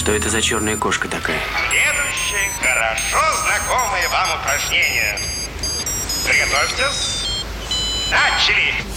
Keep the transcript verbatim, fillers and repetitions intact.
Что это за черная кошка такая? Следующее хорошо знакомое вам упражнение. Приготовьтесь. Начали!